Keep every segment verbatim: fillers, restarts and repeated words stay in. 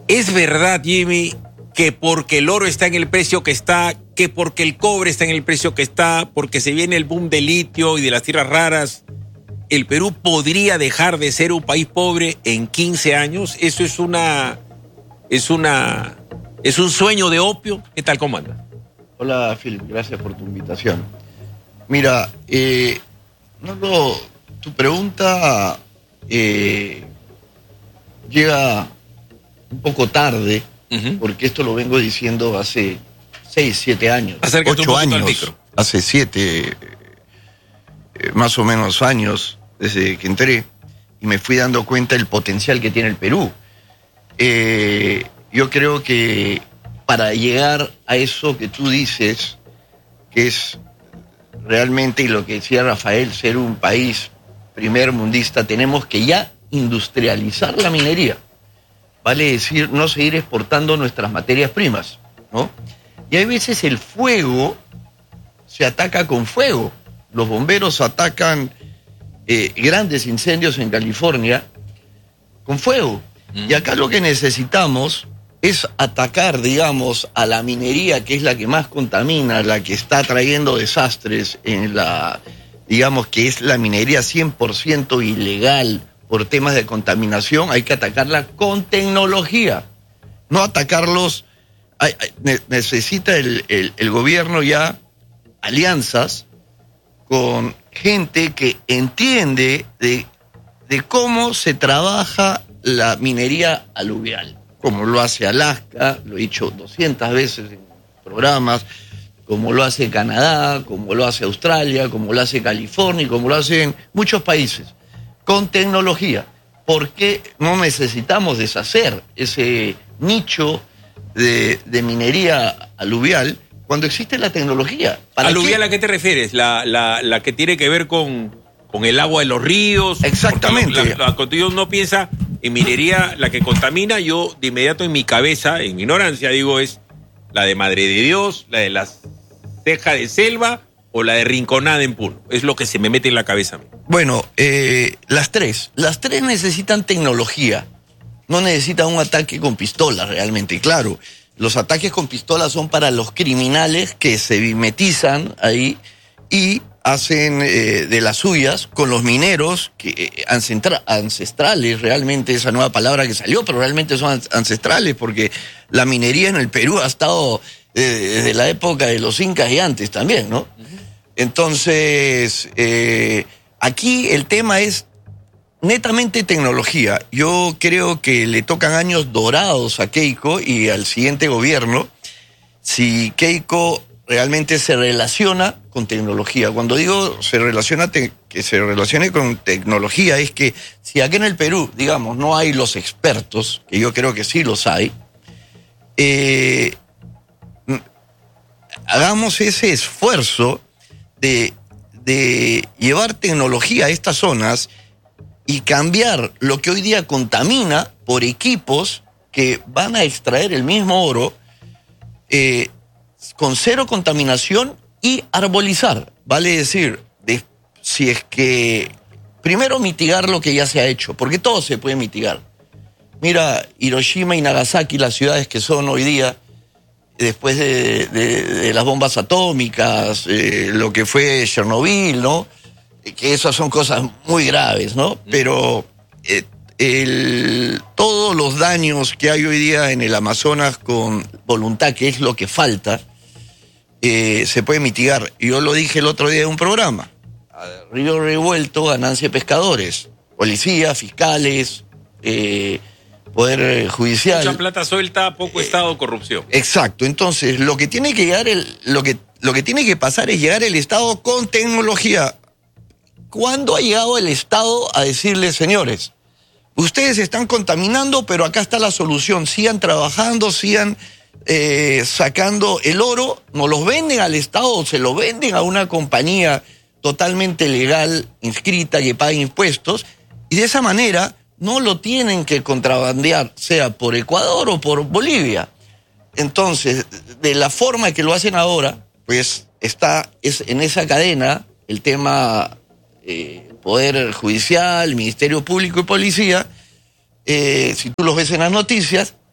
¿Es verdad, Jimmy, que porque el oro está en el precio que está, que porque el cobre está en el precio que está, porque se viene el boom del litio y de las tierras raras, el Perú podría dejar de ser un país pobre en quince años? Eso es una, es una, es un sueño de opio. ¿Qué tal, cómo anda? Hola, Philip, gracias por tu invitación. Mira, eh, no lo, tu pregunta eh, llega un poco tarde, uh-huh. porque esto lo vengo diciendo hace seis, siete años. Acércate ocho un años, al micro. Hace siete, eh, más o menos años, desde que entré, y me fui dando cuenta del potencial que tiene el Perú. Eh, yo creo que para llegar a eso que tú dices, que es realmente, y lo que decía Rafael, ser un país primer mundista, tenemos que ya industrializar la minería. Vale decir, no seguir exportando nuestras materias primas, ¿no? Y hay veces el fuego se ataca con fuego. Los bomberos atacan eh, grandes incendios en California con fuego. Mm. Y acá lo que necesitamos es atacar, digamos, a la minería, que es la que más contamina, la que está trayendo desastres en la, digamos, que es la minería cien por ciento ilegal por temas de contaminación. Hay que atacarla con tecnología, no atacarlos. Hay, hay, necesita el, el, el gobierno ya alianzas con gente que entiende de, de cómo se trabaja la minería aluvial, como lo hace Alaska, lo he dicho doscientas veces en programas, como lo hace Canadá, como lo hace Australia, como lo hace California, como lo hacen muchos países, con tecnología. ¿Por qué no necesitamos deshacer ese nicho de, de minería aluvial cuando existe la tecnología? ¿Aluvial a qué te refieres? ¿La, la, la que tiene que ver con, con el agua de los ríos? Exactamente. La, la, cuando uno piensa en minería, la que contamina, yo de inmediato en mi cabeza, en mi ignorancia, digo, es la de Madre de Dios, la de la Ceja de Selva o la de Rinconada en Puno. Es lo que se me mete en la cabeza a mí. Bueno, eh, las tres. Las tres necesitan tecnología. No necesitan un ataque con pistolas realmente. Claro, los ataques con pistolas son para los criminales que se mimetizan ahí y hacen eh, de las suyas con los mineros que, eh, ancestra ancestrales, realmente esa nueva palabra que salió, pero realmente son ancestrales porque la minería en el Perú ha estado eh, desde la época de los incas y antes también, ¿no? Uh-huh. Entonces, eh, aquí el tema es netamente tecnología. Yo creo que le tocan años dorados a Keiko y al siguiente gobierno si Keiko realmente se relaciona con tecnología. Cuando digo se relaciona te, que se relacione con tecnología, es que si aquí en el Perú, digamos, no hay los expertos, que yo creo que sí los hay, eh, hagamos ese esfuerzo de, de llevar tecnología a estas zonas y cambiar lo que hoy día contamina por equipos que van a extraer el mismo oro eh, con cero contaminación y arbolizar. Vale decir, de, si es que primero mitigar lo que ya se ha hecho, porque todo se puede mitigar. Mira, Hiroshima y Nagasaki, las ciudades que son hoy día, después de, de, de las bombas atómicas, eh, lo que fue Chernobyl, ¿no? Que esas son cosas muy graves, ¿no? Pero eh, el, todos los daños que hay hoy día en el Amazonas con voluntad, que es lo que falta, eh, se puede mitigar. Yo lo dije el otro día en un programa. Río revuelto, ganancia de pescadores, policía, fiscales, eh, poder judicial. Mucha plata suelta, poco eh, Estado, corrupción. Exacto. Entonces, lo que tiene que llegar el, lo que, lo que tiene que pasar es llegar el Estado con tecnología. ¿Cuándo ha llegado el Estado a decirles, señores, ustedes están contaminando, pero acá está la solución, sigan trabajando, sigan eh, sacando el oro, nos los venden al Estado o se lo venden a una compañía totalmente legal, inscrita, que paga impuestos, y de esa manera no lo tienen que contrabandear, sea por Ecuador o por Bolivia? Entonces, de la forma que lo hacen ahora, pues está es en esa cadena el tema eh, Poder Judicial, Ministerio Público y Policía. Eh, si tú los ves en las noticias,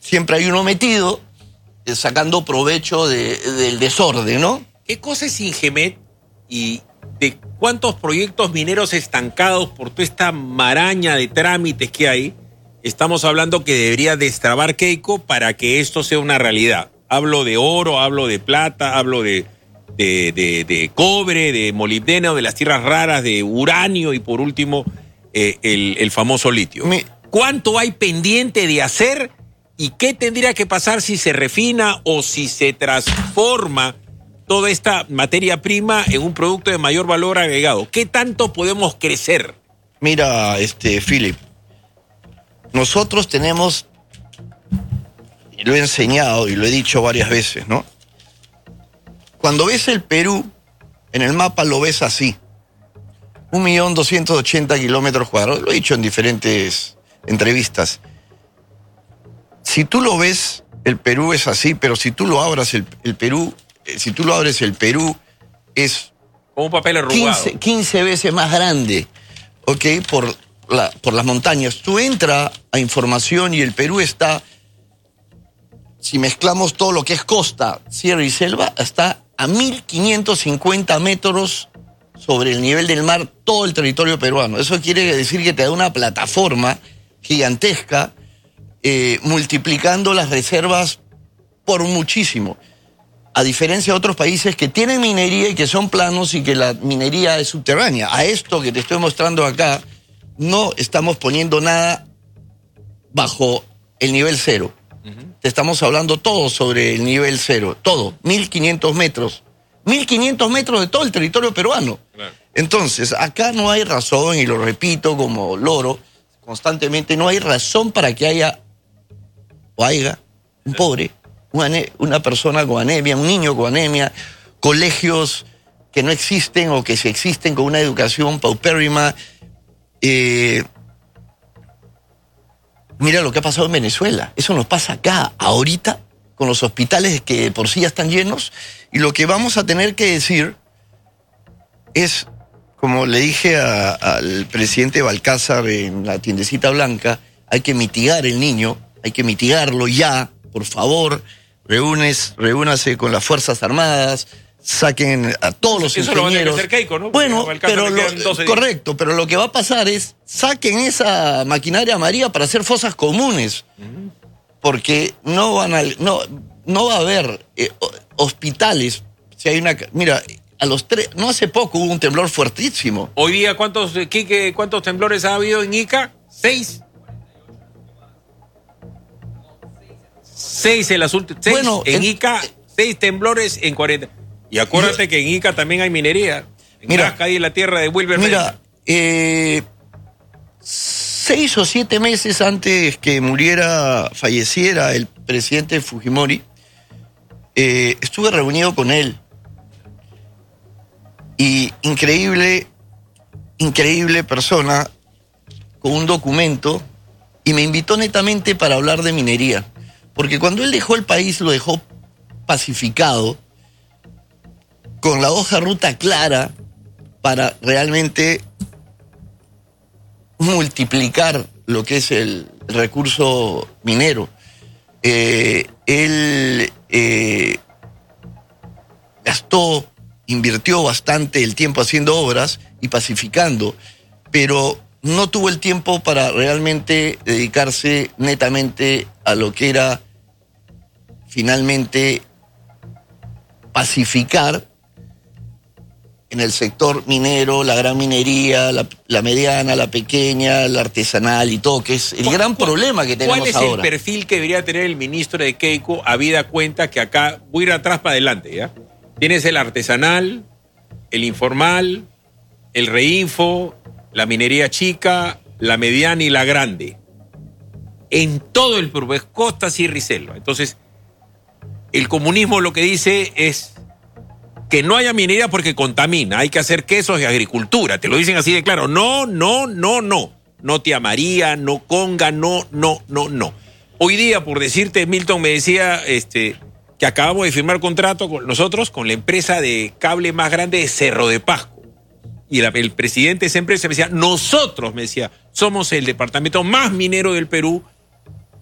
siempre hay uno metido eh, sacando provecho de, del desorden, ¿no? ¿Qué cosa es Ingemet y de cuántos proyectos mineros estancados por toda esta maraña de trámites que hay estamos hablando que debería destrabar Keiko para que esto sea una realidad? Hablo de oro, hablo de plata, hablo de, de, de, de cobre, de molibdeno, de las tierras raras, de uranio y por último eh, el, el famoso litio. Me... ¿Cuánto hay pendiente de hacer y qué tendría que pasar si se refina o si se transforma toda esta materia prima en un producto de mayor valor agregado? ¿Qué tanto podemos crecer? Mira, este, Philip, nosotros tenemos, y lo he enseñado y lo he dicho varias veces, ¿no? Cuando ves el Perú, en el mapa lo ves así. un millón doscientos ochenta kilómetros cuadrados. Lo he dicho en diferentes entrevistas. Si tú lo ves, el Perú es así, pero si tú lo abras, el, el Perú, eh, si tú lo abres, el Perú es como un papel arrugado. quince, quince veces más grande, ¿ok? Por, la, por las montañas. Tú entras a información y el Perú está, si mezclamos todo lo que es costa, sierra y selva, está a mil quinientos cincuenta metros sobre el nivel del mar todo el territorio peruano. Eso quiere decir que te da una plataforma gigantesca, eh, multiplicando las reservas por muchísimo. A diferencia de otros países que tienen minería y que son planos y que la minería es subterránea. A esto que te estoy mostrando acá, no estamos poniendo nada bajo el nivel cero. Uh-huh. Te estamos hablando todo sobre el nivel cero, todo, mil quinientos metros. mil quinientos metros de todo el territorio peruano. Claro. Entonces, acá no hay razón, y lo repito como loro, constantemente, no hay razón para que haya o haya un pobre, una, una persona con anemia, un niño con anemia, colegios que no existen o que si existen con una educación paupérrima. Eh, mira lo que ha pasado en Venezuela. Eso nos pasa acá, ahorita, con los hospitales que por sí ya están llenos. Y lo que vamos a tener que decir es, como le dije a, al presidente Balcázar en la tiendecita blanca, hay que mitigar el niño, hay que mitigarlo ya, por favor. Reúnes, reúnase con las Fuerzas Armadas, saquen a todos los Eso ingenieros. Eso lo van a hacer Keiko, ¿no? Bueno, pero lo, correcto, pero lo que va a pasar es, saquen esa maquinaria amarilla para hacer fosas comunes, uh-huh. porque no van a, no, no va a haber eh, hospitales. Si hay una, mira, a los tres, no hace poco hubo un temblor fuertísimo. Hoy día, ¿cuántos, Quique, cuántos temblores ha habido en Ica? ¿Seis? Seis en las últimas. Bueno, en el, Ica, seis temblores en cuarenta. Y acuérdate yo, que en Ica también hay minería. En mira, Nazca y en la tierra de Wilber. Mira, eh, seis o siete meses antes que muriera, falleciera el presidente Fujimori, eh, estuve reunido con él. Y increíble, increíble persona, con un documento, y me invitó netamente para hablar de minería. Porque cuando él dejó el país, lo dejó pacificado, con la hoja ruta clara para realmente multiplicar lo que es el recurso minero. Eh, él eh, gastó, invirtió bastante el tiempo haciendo obras y pacificando, pero no tuvo el tiempo para realmente dedicarse netamente a lo que era finalmente pacificar en el sector minero, la gran minería, la, la mediana, la pequeña, la artesanal y todo, que es el gran problema que tenemos ahora. ¿Cuál es el perfil que debería tener el ministro de Keiko, habida cuenta que acá, voy a ir atrás para adelante, ¿ya? Tienes el artesanal, el informal, el reinfo, la minería chica, la mediana y la grande. En todo el Perú, es costa, sierra y selva. Entonces, el comunismo lo que dice es que no haya minería porque contamina, hay que hacer quesos y agricultura. Te lo dicen así de claro. No, no, no, no. No Tía María, no Conga, no, no, no, no. Hoy día, por decirte, Milton me decía este, que acabamos de firmar contrato con nosotros, con la empresa de cable más grande de Cerro de Pasco. Y la, el presidente de esa empresa me decía, nosotros, me decía, somos el departamento más minero del Perú.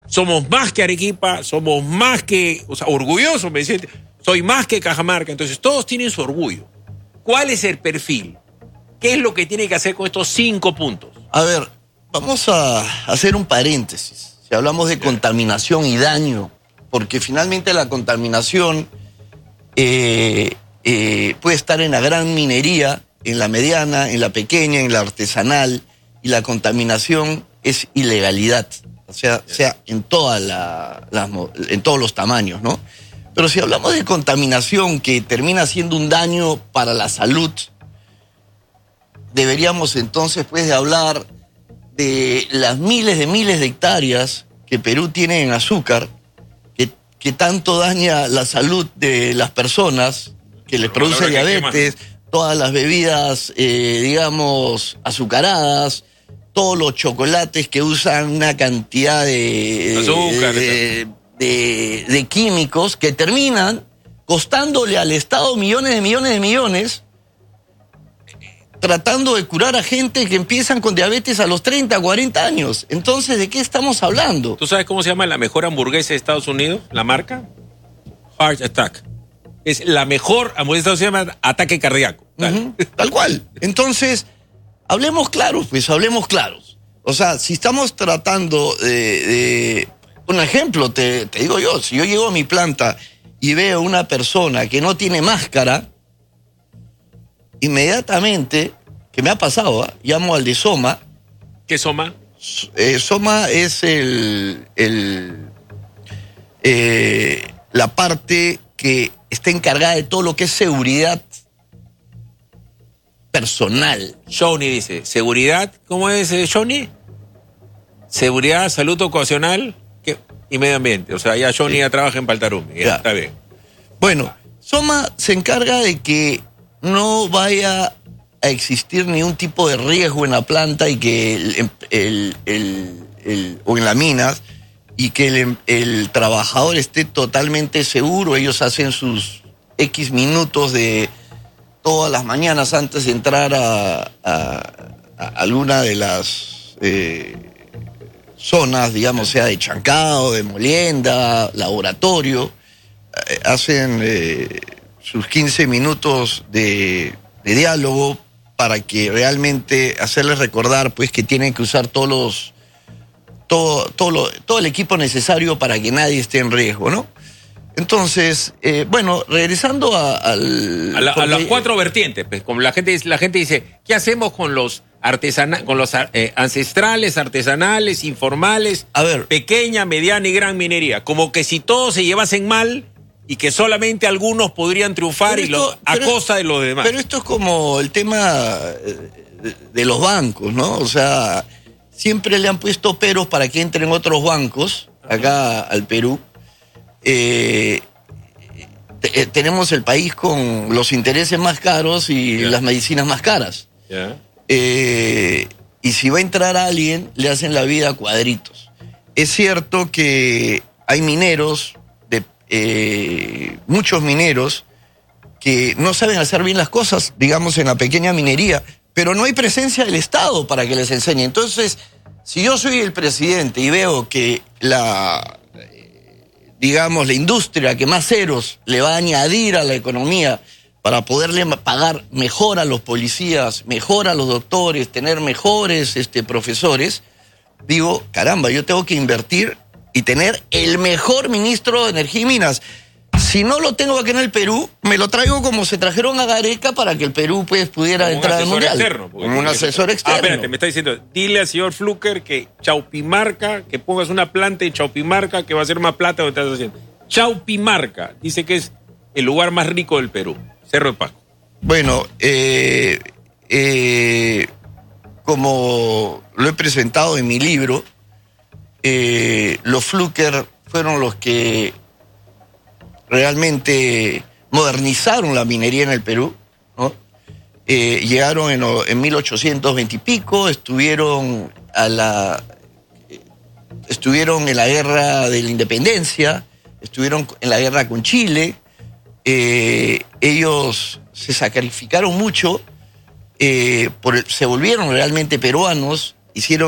somos más que Arequipa, somos más que, o sea, orgullosos, me dicen, soy más que Cajamarca. Entonces, todos tienen su orgullo. ¿Cuál es el perfil? ¿Qué es lo que tiene que hacer con estos cinco puntos? A ver, vamos a hacer un paréntesis. Si hablamos de contaminación y daño, porque finalmente la contaminación eh, eh, puede estar en la gran minería, en la mediana, en la pequeña, en la artesanal, y la contaminación es ilegalidad, o sea, sea en, toda la, la, en todos los tamaños, ¿no? Pero si hablamos de contaminación que termina siendo un daño para la salud, deberíamos entonces pues de hablar de las miles de miles de hectáreas que Perú tiene en azúcar, que, que tanto daña la salud de las personas, que les produce diabetes, todas las bebidas, eh, digamos, azucaradas, todos los chocolates que usan una cantidad de, Azúcar, de, de, de químicos que terminan costándole al Estado millones de millones de millones, tratando de curar a gente que empiezan con diabetes a los treinta, cuarenta años. Entonces, ¿de qué estamos hablando? ¿Tú sabes cómo se llama la mejor hamburguesa de Estados Unidos? ¿La marca? Heart Attack. Es la mejor hamburguesa de Estados Unidos, se llama ataque cardíaco. Tal, uh-huh, tal cual. Entonces, hablemos claros, pues, hablemos claros. O sea, si estamos tratando de... de un ejemplo, te, te digo yo, si yo llego a mi planta y veo una persona que no tiene máscara, inmediatamente, que me ha pasado, ¿eh? Llamo al de Soma. ¿Qué Soma? Eh, Soma es el, el eh, la parte que está encargada de todo lo que es seguridad personal. Johnny dice, ¿seguridad? ¿Cómo es, eh, Johnny? Seguridad, salud ocupacional ¿qué? Y medio ambiente. O sea, ya Johnny sí. ya trabaja en Paltarume. Ya, ya. Está bien. Bueno, Soma se encarga de que no vaya a existir ningún tipo de riesgo en la planta y que el, el, el, el o en las minas y que el, el trabajador esté totalmente seguro. Ellos hacen sus X minutos de todas las mañanas antes de entrar a, a, a alguna de las eh, zonas, digamos, sea de chancado, de molienda, laboratorio, eh, hacen eh, sus quince minutos de, de diálogo para que realmente hacerles recordar pues que tienen que usar todos los todo todo lo, todo el equipo necesario para que nadie esté en riesgo, ¿no? Entonces, eh, bueno, regresando a, al a, la, porque, a las cuatro vertientes, pues, como la gente la gente dice, ¿qué hacemos con los artesana, con los eh, ancestrales, artesanales, informales, a ver, pequeña, mediana y gran minería? Como que si todos se llevasen mal y que solamente algunos podrían triunfar esto, y lo, a pero, costa de los demás. Pero esto es como el tema de, de los bancos, ¿no? O sea, siempre le han puesto peros para que entren otros bancos acá al Perú. Eh, te, tenemos el país con los intereses más caros y yeah. las medicinas más caras. Yeah. Eh, y si va a entrar alguien, le hacen la vida a cuadritos. Es cierto que hay mineros, de, eh, muchos mineros, que no saben hacer bien las cosas, digamos, en la pequeña minería, pero no hay presencia del Estado para que les enseñe. Entonces, si yo soy el presidente y veo que la, digamos, la industria que más ceros le va a añadir a la economía para poderle pagar mejor a los policías, mejor a los doctores, tener mejores este, profesores, digo, caramba, yo tengo que invertir y tener el mejor ministro de Energía y Minas. Si no lo tengo aquí en el Perú, me lo traigo como se trajeron a Gareca para que el Perú pues, pudiera como entrar al Mundial. Externo, como un asesor que... externo. Ah, espérate, me está diciendo, dile al señor Fluker que Chaupimarca, que pongas una planta en Chaupimarca que va a ser más plata de lo que estás haciendo. Chaupimarca, dice que es el lugar más rico del Perú. Cerro de Pasco. Bueno, eh, eh, como lo he presentado en mi libro, eh, los Fluker fueron los que realmente modernizaron la minería en el Perú, ¿no? Eh, llegaron en, en mil ochocientos veinte y pico, estuvieron a la estuvieron en la guerra de la independencia, estuvieron en la guerra con Chile. Eh, ellos se sacrificaron mucho, eh, por el, se volvieron realmente peruanos, hicieron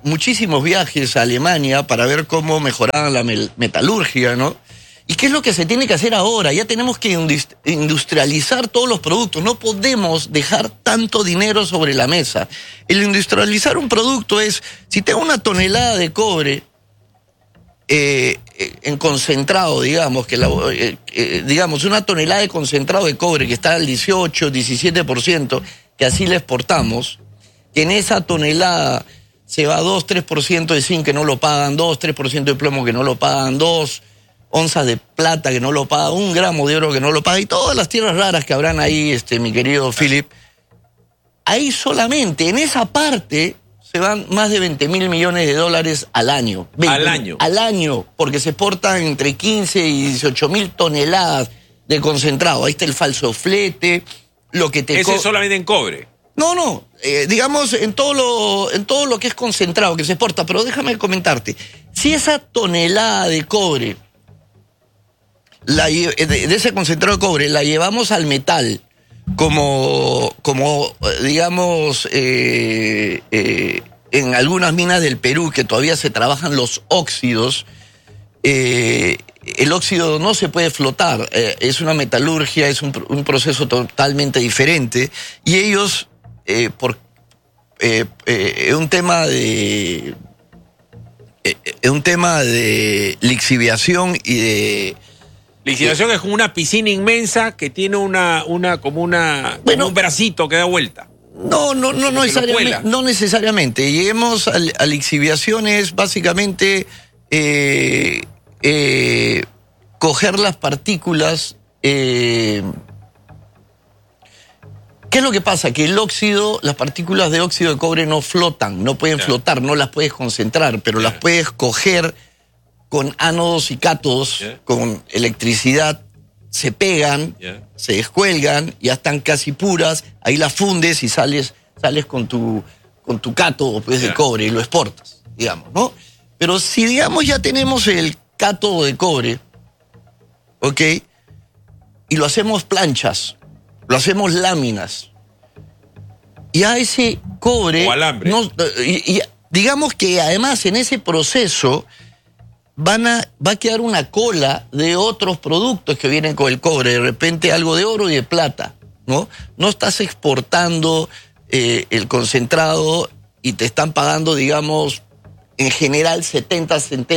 muchísimos viajes a Alemania para ver cómo mejoraban la metalurgia, ¿no? ¿Y qué es lo que se tiene que hacer ahora? Ya tenemos que industrializar todos los productos. No podemos dejar tanto dinero sobre la mesa. El industrializar un producto es, si tengo una tonelada de cobre eh, en concentrado, digamos, que la, eh, eh, digamos, una tonelada de concentrado de cobre que está al dieciocho, diecisiete por ciento, que así le exportamos, que en esa tonelada se va dos, tres por ciento de zinc que no lo pagan, dos, tres por ciento de plomo que no lo pagan, dos onzas de plata que no lo paga, un gramo de oro que no lo paga, y todas las tierras raras que habrán ahí, este, mi querido Philip. Ahí solamente, en esa parte, se van más de veinte mil millones de dólares al año. veinte, al año. Al año, porque se exportan entre quince y dieciocho mil toneladas de concentrado. Ahí está el falso flete, lo que te... Ese es solamente en cobre. No, no, eh, digamos en todo, lo, en todo lo que es concentrado, que se exporta, pero déjame comentarte, si esa tonelada de cobre, la, de, de ese concentrado de cobre, la llevamos al metal, como, como digamos, eh, eh, en algunas minas del Perú que todavía se trabajan los óxidos, eh, el óxido no se puede flotar, eh, es una metalurgia, es un, un proceso totalmente diferente, y ellos, eh, por eh, eh, un tema de eh, un tema de lixiviación y de... Lixiviación es como una piscina inmensa que tiene una, una como una bueno, como un bracito que da vuelta. No, no, no, no, necesariamente, no necesariamente. Lleguemos a, a lixiviación es básicamente eh, eh, coger las partículas. Eh, ¿Qué es lo que pasa? Que el óxido, las partículas de óxido de cobre no flotan, no pueden yeah. flotar, no las puedes concentrar, pero yeah. las puedes coger con ánodos y cátodos, yeah. con electricidad, se pegan, yeah. se descuelgan, ya están casi puras, ahí las fundes y sales, sales con tu, con tu cátodo pues, yeah. de cobre y lo exportas, digamos, ¿no? Pero si, digamos, ya tenemos el cátodo de cobre, ¿ok? Y lo hacemos planchas, lo hacemos láminas, y a ese cobre... O alambre. No, y, y digamos que además en ese proceso... Van a, va a quedar una cola de otros productos que vienen con el cobre, de repente algo de oro y de plata, ¿no? No estás exportando eh, el concentrado y te están pagando, digamos, en general setenta,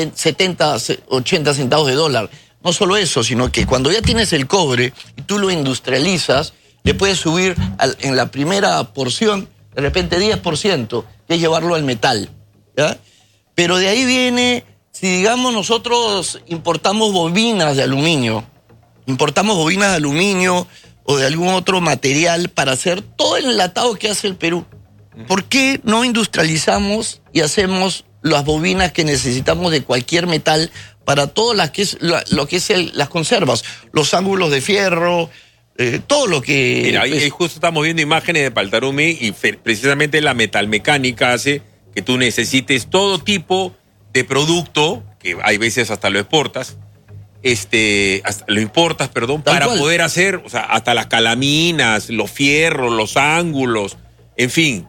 ochenta centavos de dólar. No solo eso, sino que cuando ya tienes el cobre y tú lo industrializas, le puedes subir al, en la primera porción, de repente diez por ciento, que es llevarlo al metal, ¿ya? Pero de ahí viene... Si, digamos, nosotros importamos bobinas de aluminio, importamos bobinas de aluminio o de algún otro material para hacer todo el enlatado que hace el Perú, ¿por qué no industrializamos y hacemos las bobinas que necesitamos de cualquier metal para todo lo que es, lo que es el, las conservas, los ángulos de fierro, eh, todo lo que... Mira, ahí, ahí justo estamos viendo imágenes de Paltarumi y precisamente la metalmecánica hace que tú necesites todo tipo de producto, que hay veces hasta lo exportas, este, hasta lo importas, perdón, Tal para cual. poder hacer, o sea, hasta las calaminas, los fierros, los ángulos, en fin.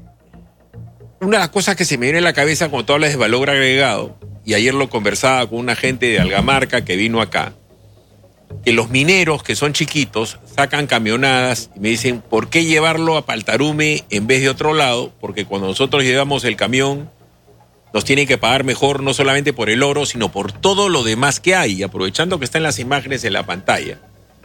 Una de las cosas que se me viene a la cabeza cuando tú hablas de valor agregado, y ayer lo conversaba con una gente de Algamarca que vino acá, que los mineros que son chiquitos sacan camionadas y me dicen, ¿por qué llevarlo a Paltarume en vez de otro lado? Porque cuando nosotros llevamos el camión, nos tienen que pagar mejor no solamente por el oro, sino por todo lo demás que hay. Y aprovechando que están las imágenes en la pantalla,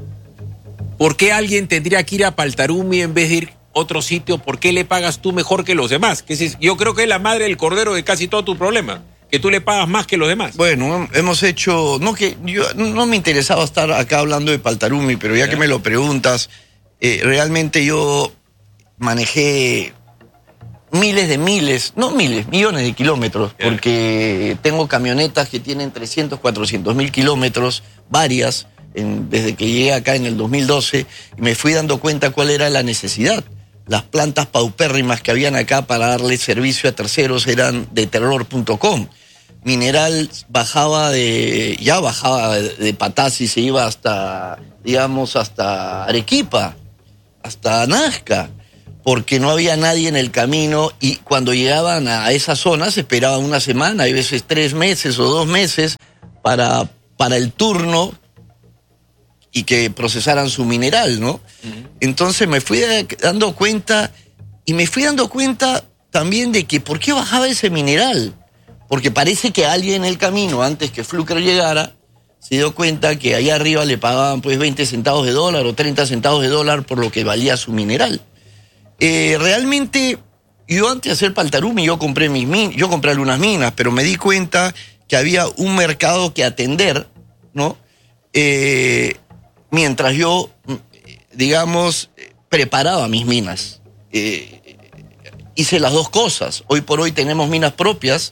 ¿por qué alguien tendría que ir a Paltarumi en vez de ir a otro sitio? ¿Por qué le pagas tú mejor que los demás? Que es, yo creo que es la madre del cordero de casi todo tu problema, que tú le pagas más que los demás. Bueno, hemos hecho... No, que yo, no me interesaba estar acá hablando de Paltarumi, pero ya ¿Ya? que me lo preguntas, eh, realmente yo manejé... miles de miles, no miles, millones de kilómetros, yeah. porque tengo camionetas que tienen trescientos, cuatrocientos mil kilómetros, varias, en, desde que llegué acá en el dos mil doce, y me fui dando cuenta cuál era la necesidad. Las plantas paupérrimas que habían acá para darle servicio a terceros eran de terror punto com. Mineral bajaba de, ya bajaba de, de Patas y se iba hasta, digamos, hasta Arequipa, hasta Nazca. porque no había nadie en el camino y cuando llegaban a esas zonas esperaban una semana, hay veces tres meses o dos meses para, para el turno y que procesaran su mineral, ¿no? Uh-huh. Entonces me fui dando cuenta y me fui dando cuenta también de que ¿por qué bajaba ese mineral? Porque parece que alguien en el camino, antes que Fluker llegara, se dio cuenta que allá arriba le pagaban pues veinte centavos de dólar o treinta centavos de dólar por lo que valía su mineral. Eh, realmente, yo antes de hacer Paltarumi, yo compré mis min yo compré algunas minas, pero me di cuenta que había un mercado que atender, ¿no? Eh, mientras yo, digamos, preparaba mis minas. Eh, hice las dos cosas. Hoy por hoy tenemos minas propias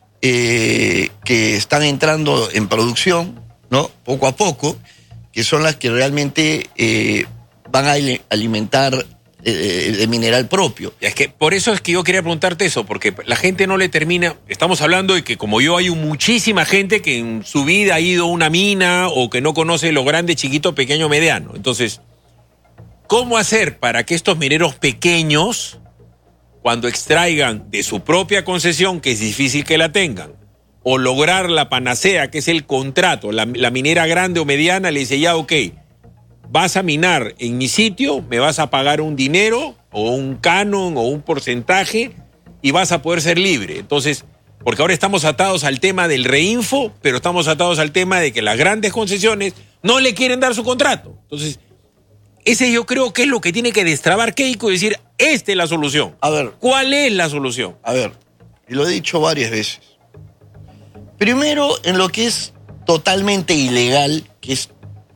eh, que están entrando en producción, ¿no? Poco a poco, que son las que realmente eh, van a alimentar eh, de mineral propio. Es que por eso es que yo quería preguntarte eso, porque la gente no le termina. Estamos hablando de que como yo hay muchísima gente que en su vida ha ido a una mina o que no conoce lo grande, chiquito, pequeño, mediano. Entonces, ¿cómo hacer para que estos mineros pequeños, cuando extraigan de su propia concesión, que es difícil que la tengan, o lograr la panacea, que es el contrato, la, la minera grande o mediana le dice, ya, ok, vas a minar en mi sitio, me vas a pagar un dinero, o un canon, o un porcentaje, y vas a poder ser libre? Entonces, porque ahora estamos atados al tema del reinfo, pero estamos atados al tema de que las grandes concesiones no le quieren dar su contrato. Entonces, ese yo creo que es lo que tiene que destrabar Keiko y decir, esta es la solución. A ver. ¿Cuál es la solución? A ver, y lo he dicho varias veces. Primero, en lo que es totalmente ilegal, que es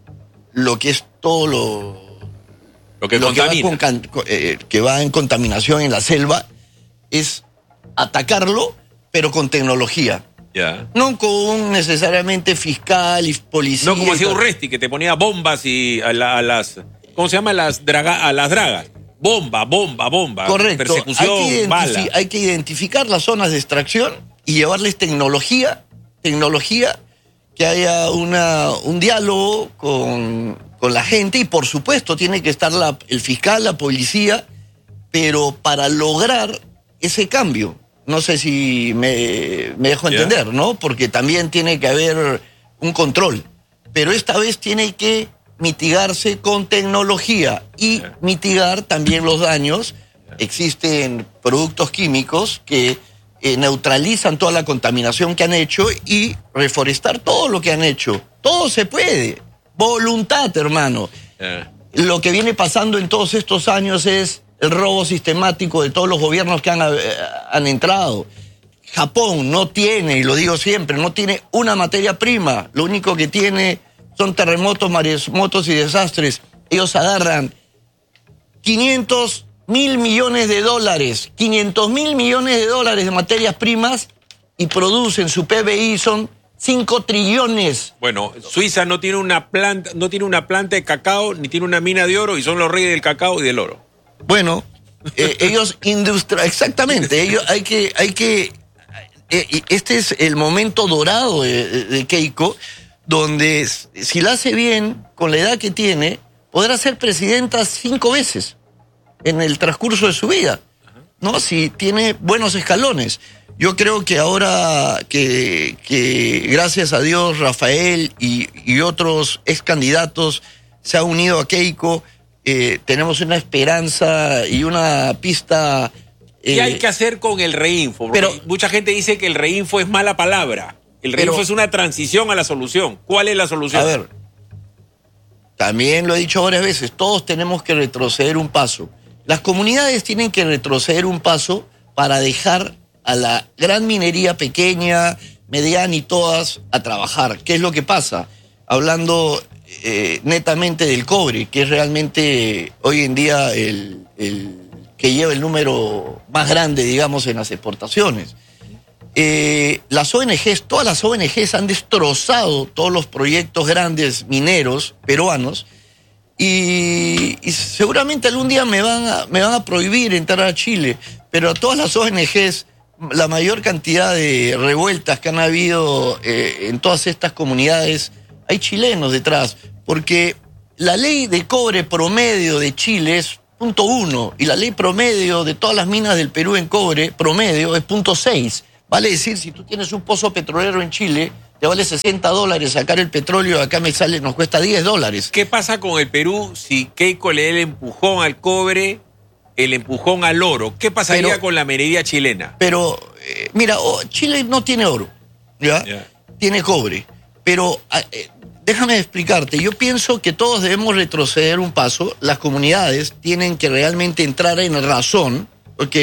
lo que es todo lo, lo que, lo que, va, con, eh, que va en contaminación en la selva, es atacarlo, pero con tecnología. Ya. No con necesariamente fiscal y policía. No como hacía Urresti, que te ponía bombas y a, la, a las... ¿Cómo se llama? Las draga, a las dragas. Bomba, bomba, bomba. Correcto. Persecución, hay que bala. Hay que identificar las zonas de extracción y llevarles tecnología, tecnología, que haya una, un diálogo con, con la gente y por supuesto tiene que estar la, el fiscal, la policía, pero para lograr ese cambio, no sé si me, me dejo entender, yeah. ¿no? Porque también tiene que haber un control, pero esta vez tiene que mitigarse con tecnología y yeah. mitigar también los daños. Yeah. Existen productos químicos que Eh, neutralizan toda la contaminación que han hecho y reforestar todo lo que han hecho. Todo se puede. Voluntad, hermano. Yeah. Lo que viene pasando en todos estos años es el robo sistemático de todos los gobiernos que han, eh, han entrado. Japón no tiene, y lo digo siempre, no tiene una materia prima. Lo único que tiene son terremotos, maremotos y desastres. Ellos agarran quinientos mil millones de dólares, quinientos mil millones de dólares de materias primas y producen, su P B I son cinco trillones. Bueno, Suiza no tiene una planta, no tiene una planta de cacao, ni tiene una mina de oro, y son los reyes del cacao y del oro. Bueno, eh, ellos industria, exactamente, ellos hay que, hay que, eh, este es el momento dorado de, de Keiko, donde si la hace bien, con la edad que tiene, podrá ser presidenta cinco veces en el transcurso de su vida, ¿no? Si tiene buenos escalones. Yo creo que ahora que, que gracias a Dios, Rafael y, y otros ex candidatos se han unido a Keiko, eh, tenemos una esperanza y una pista... Eh, ¿Qué hay que hacer con el reinfo? Porque pero, mucha gente dice que el reinfo es mala palabra. El reinfo pero, es una transición a la solución. ¿Cuál es la solución? A ver, también lo he dicho varias veces, todos tenemos que retroceder un paso. Las comunidades tienen que retroceder un paso para dejar a la gran minería pequeña, mediana y todas a trabajar. ¿Qué es lo que pasa? Hablando eh, netamente del cobre, que es realmente hoy en día el, el que lleva el número más grande, digamos, en las exportaciones. Eh, las O N Ges, todas las O N Ges han destrozado todos los proyectos grandes mineros peruanos. Y, y seguramente algún día me van, a, me van a prohibir entrar a Chile, pero todas las O N Ges, la mayor cantidad de revueltas que han habido eh, en todas estas comunidades, hay chilenos detrás, porque la ley de cobre promedio de Chile es punto uno y la ley promedio de todas las minas del Perú en cobre, promedio, es punto seis. Vale decir, si tú tienes un pozo petrolero en Chile, te vale sesenta dólares sacar el petróleo, acá me sale, nos cuesta diez dólares. ¿Qué pasa con el Perú si Keiko le da el empujón al cobre, el empujón al oro? ¿Qué pasaría pero, con la minería chilena? Pero, eh, mira, oh, Chile no tiene oro, ¿ya? Yeah. Tiene cobre. Pero eh, déjame explicarte, yo pienso que todos debemos retroceder un paso, las comunidades tienen que realmente entrar en razón, ¿ok?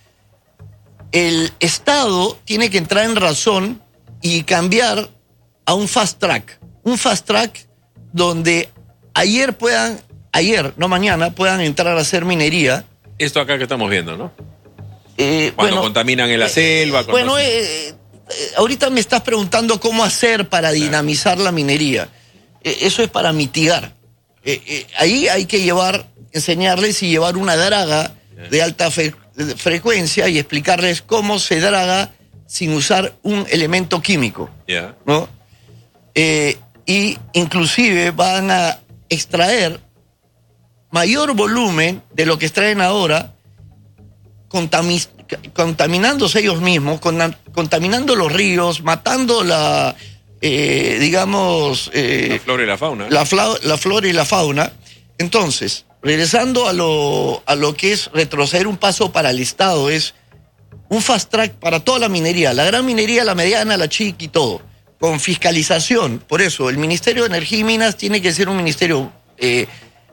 El Estado tiene que entrar en razón y cambiar a un fast track. Un fast track donde ayer puedan, ayer, no mañana, puedan entrar a hacer minería. Esto acá que estamos viendo, ¿no? Eh, Cuando bueno, contaminan en la eh, selva. Bueno, eh, eh, ahorita me estás preguntando cómo hacer para dinamizar la minería. Eh, eso es para mitigar. Eh, eh, ahí hay que llevar, enseñarles y llevar una draga de alta fe frecuencia y explicarles cómo se draga sin usar un elemento químico, yeah. ¿no? Eh, y inclusive van a extraer mayor volumen de lo que extraen ahora, contami contaminándose ellos mismos, con contaminando los ríos, matando la, eh, digamos... Eh, la flora y la fauna. La, la flora y la fauna. Entonces, regresando a lo, a lo que es retroceder un paso para el Estado, es un fast track para toda la minería, la gran minería, la mediana, la chica y todo, con fiscalización. Por eso, el Ministerio de Energía y Minas tiene que ser un ministerio eh,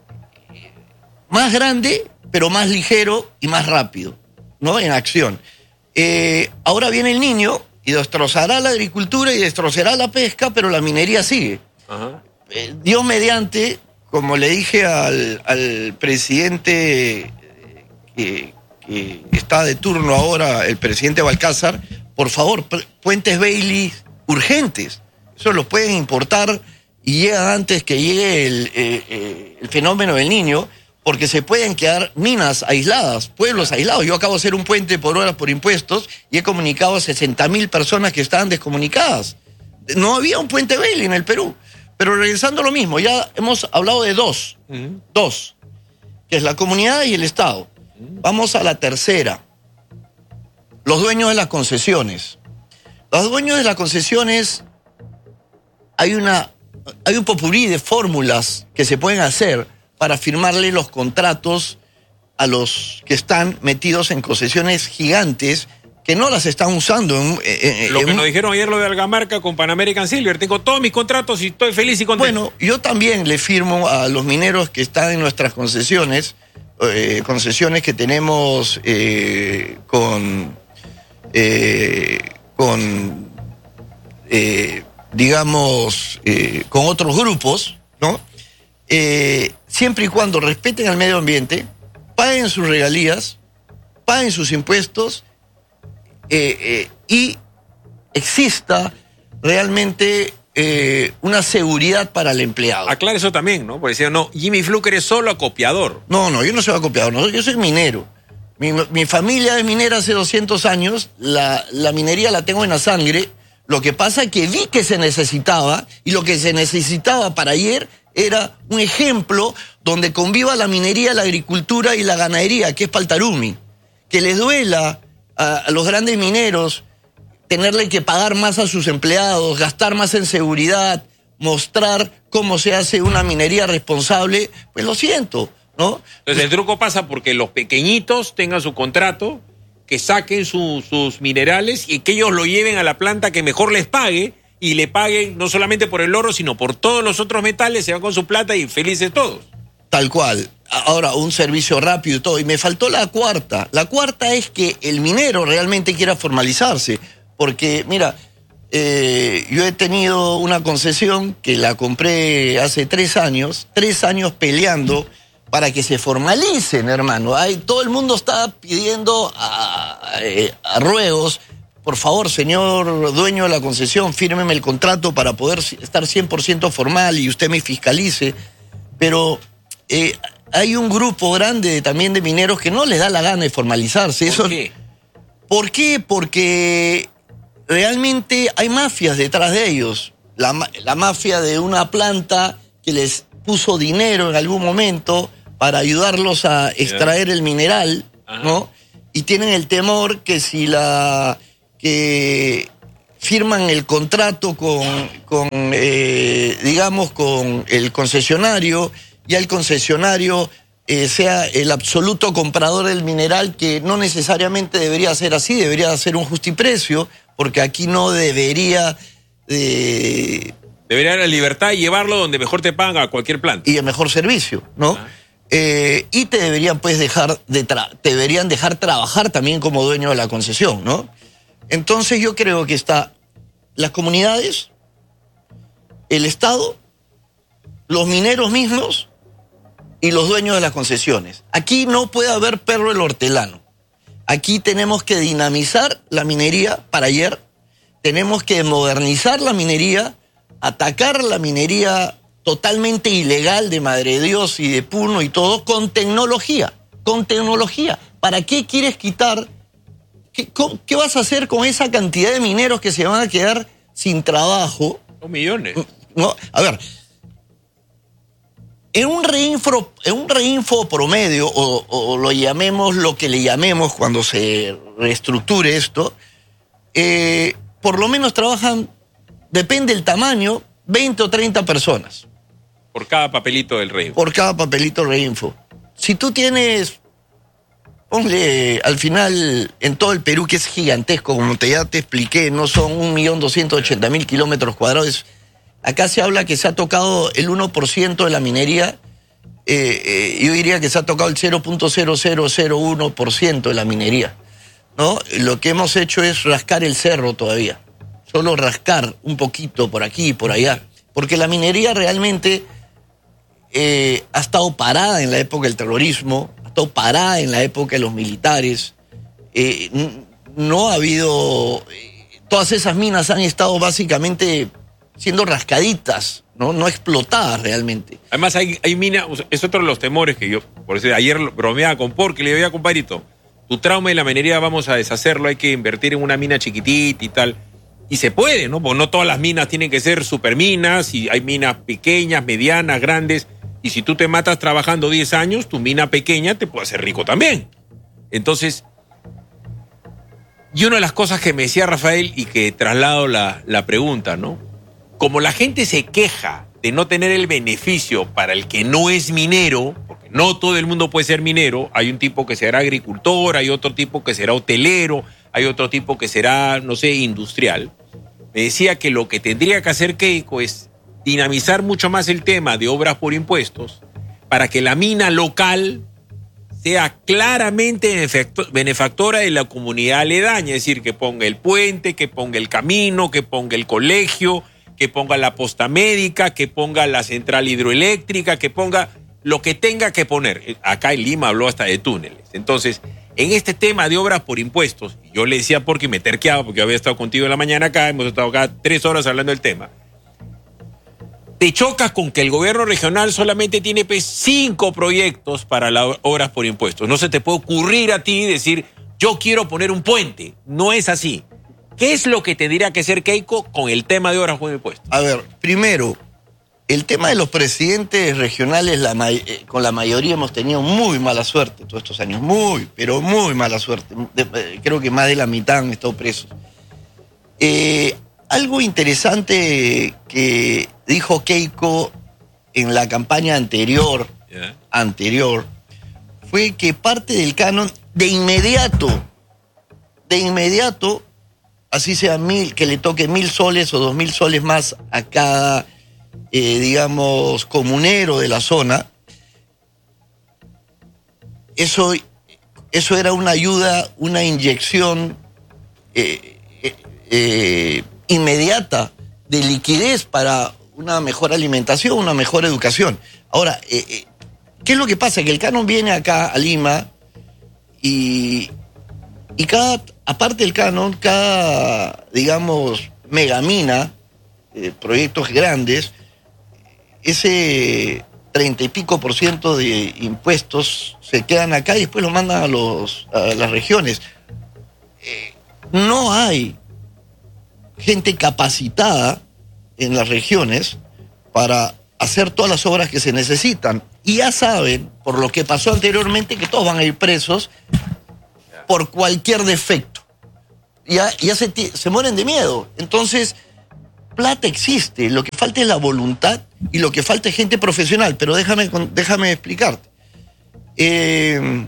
más grande, pero más ligero y más rápido, ¿no? En acción. Eh, ahora viene el niño y destrozará la agricultura y destrozará la pesca, pero la minería sigue. Ajá. Eh, Dios mediante... Como le dije al, al presidente que, que está de turno ahora, el presidente Balcázar, por favor, puentes Bailey urgentes. Eso lo pueden importar y llega antes que llegue el, eh, el fenómeno del Niño, porque se pueden quedar minas aisladas, pueblos aislados. Yo acabo de hacer un puente por horas por impuestos y he comunicado a sesenta mil personas que estaban descomunicadas. No había un puente Bailey en el Perú. Pero regresando a lo mismo, ya hemos hablado de dos, uh-huh. dos, que es la comunidad y el Estado. Uh-huh. Vamos a la tercera, los dueños de las concesiones. Los dueños de las concesiones, hay, una, hay un popurrí de fórmulas que se pueden hacer para firmarle los contratos a los que están metidos en concesiones gigantes que no las están usando. En, en, lo que en, nos dijeron ayer lo de Algamarca con Pan American Silver. Tengo todos mis contratos y estoy feliz y contento. Bueno, yo también le firmo a los mineros que están en nuestras concesiones, eh, concesiones que tenemos eh, con, eh, con eh, digamos, eh, con otros grupos, ¿no? Eh, siempre y cuando respeten al medio ambiente, paguen sus regalías, paguen sus impuestos, Eh, eh, y exista realmente eh, una seguridad para el empleado. Aclara eso también, ¿no? Porque decían, no, Jimmy Fluker es solo acopiador. No, no, yo no soy acopiador, no, yo soy minero. Mi, mi familia es minera hace doscientos años, la, la minería la tengo en la sangre. Lo que pasa es que vi que se necesitaba, y lo que se necesitaba para ayer era un ejemplo donde conviva la minería, la agricultura y la ganadería, que es Paltarumi. Que les duela a los grandes mineros tenerle que pagar más a sus empleados, gastar más en seguridad, mostrar cómo se hace una minería responsable, pues lo siento, ¿no? Entonces el truco pasa porque los pequeñitos tengan su contrato, que saquen su, sus minerales y que ellos lo lleven a la planta que mejor les pague y le paguen no solamente por el oro, sino por todos los otros metales, se van con su plata y felices todos. Tal cual. Ahora, un servicio rápido y todo. Y me faltó la cuarta. La cuarta es que el minero realmente quiera formalizarse. Porque, mira, eh, yo he tenido una concesión que la compré hace tres años, tres años peleando para que se formalicen, hermano. Hay, todo el mundo está pidiendo a, a, a ruegos, por favor, señor dueño de la concesión, fírmeme el contrato para poder estar cien por ciento formal y usted me fiscalice. Pero... Eh, hay un grupo grande también de mineros que no les da la gana de formalizarse. ¿Por Eso, qué? ¿Por qué? Porque realmente hay mafias detrás de ellos. La, la mafia de una planta que les puso dinero en algún momento para ayudarlos a extraer el mineral, Ajá. ¿no? Y tienen el temor que si la que firman el contrato con, con eh, digamos, con el concesionario, ya el concesionario eh, sea el absoluto comprador del mineral, que no necesariamente debería ser así, debería ser un justiprecio, porque aquí no debería... Eh, Debería haber la libertad de llevarlo donde mejor te pagan, a cualquier planta. y el mejor servicio, ¿no? Ah. Eh, y te deberían pues dejar de tra- te deberían dejar trabajar también como dueño de la concesión, ¿no? Entonces yo creo que está las comunidades, el Estado, los mineros mismos y los dueños de las concesiones. Aquí no puede haber perro el hortelano. Aquí tenemos que dinamizar la minería para ayer, tenemos que modernizar la minería, atacar la minería totalmente ilegal de Madre Dios y de Puno y todo, con tecnología, con tecnología. ¿Para qué quieres quitar? ¿Qué, co- qué vas a hacer con esa cantidad de mineros que se van a quedar sin trabajo? Son millones. No, a ver, en un reinfo, en un reinfo promedio, o, o lo llamemos lo que le llamemos cuando se reestructure esto, eh, por lo menos trabajan, depende del tamaño, veinte o treinta personas Por cada papelito del rey. por cada papelito reinfo. Si tú tienes, ponle al final en todo el Perú, que es gigantesco, como te, ya te expliqué, no son un millón doscientos ochenta mil kilómetros cuadrados. Acá se habla que se ha tocado el uno por ciento de la minería. Eh, eh, yo diría que se ha tocado el cero punto cero cero cero uno por ciento de la minería, ¿no? Lo que hemos hecho es rascar el cerro todavía. Solo rascar un poquito por aquí y por allá. Porque la minería realmente eh, ha estado parada en la época del terrorismo, ha estado parada en la época de los militares. Eh, n- no ha habido... eh, todas esas minas han estado básicamente siendo rascaditas, ¿no? No explotadas realmente. Además, hay, hay minas, o sea, es otro de los temores que yo, por eso ayer bromeaba con Porque le decía, compadrito, tu trauma de la minería vamos a deshacerlo, hay que invertir en una mina chiquitita y tal. Y se puede, ¿no? Porque no todas las minas tienen que ser superminas, y hay minas pequeñas, medianas, grandes, y si tú te matas trabajando diez años, tu mina pequeña te puede hacer rico también. Entonces, y una de las cosas que me decía Rafael, y que traslado la, la pregunta, ¿no? Como la gente se queja de no tener el beneficio para el que no es minero, porque no todo el mundo puede ser minero, hay un tipo que será agricultor, hay otro tipo que será hotelero, hay otro tipo que será, no sé, industrial. Me decía que lo que tendría que hacer Keiko es dinamizar mucho más el tema de obras por impuestos para que la mina local sea claramente benefactora de la comunidad aledaña, es decir, que ponga el puente, que ponga el camino, que ponga el colegio, que ponga la posta médica, que ponga la central hidroeléctrica, que ponga lo que tenga que poner. Acá en Lima habló hasta de túneles. Entonces, en este tema de obras por impuestos, yo le decía porque me terqueaba, porque había estado contigo en la mañana acá, hemos estado acá tres horas hablando del tema. Te chocas con que el gobierno regional solamente tiene pues, cinco proyectos para las obras por impuestos. No se te puede ocurrir a ti decir, yo quiero poner un puente. No es así. ¿Qué es lo que tendría que hacer Keiko con el tema de obras por impuestos? A ver, primero, el tema de los presidentes regionales, la may- eh, con la mayoría hemos tenido muy mala suerte todos estos años, muy, pero muy mala suerte. De- eh, creo que más de la mitad han estado presos. Eh, algo interesante que dijo Keiko en la campaña anterior, ¿Ya? anterior, fue que parte del canon de inmediato, de inmediato, así sea mil, que le toque mil soles o dos mil soles más a cada, eh, digamos, comunero de la zona, eso, eso era una ayuda, una inyección eh, eh, eh, inmediata de liquidez para una mejor alimentación, una mejor educación. Ahora, eh, eh, ¿qué es lo que pasa? Que el canon viene acá a Lima y, y cada, aparte del canon, cada, digamos, megamina, eh, proyectos grandes, ese treinta y pico por ciento de impuestos se quedan acá y después los mandan a, los, a las regiones. Eh, no hay gente capacitada en las regiones para hacer todas las obras que se necesitan. Y ya saben, por lo que pasó anteriormente, que todos van a ir presos por cualquier defecto. Ya, ya se, se mueren de miedo. Entonces, plata existe, lo que falta es la voluntad y lo que falta es gente profesional. Pero déjame, déjame explicarte. Eh,